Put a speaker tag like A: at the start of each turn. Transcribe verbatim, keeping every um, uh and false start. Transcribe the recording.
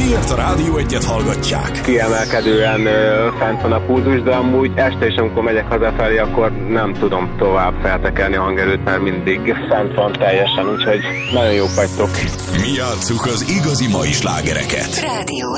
A: miért a Rádió Egyet hallgatják.
B: Kiemelkedően ö, fent van a pulzus, de amúgy este is, amikor megyek hazafelé, akkor nem tudom tovább feltekerni a hangerőt, mert mindig fent van teljesen, úgyhogy nagyon jók vagytok.
A: Mi játsszuk az igazi mai slágereket.
C: Rádió